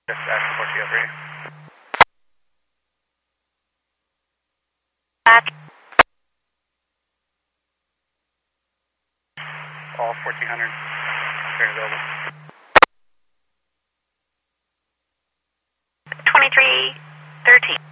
Just action 4203. All 1400. Train available. 2313.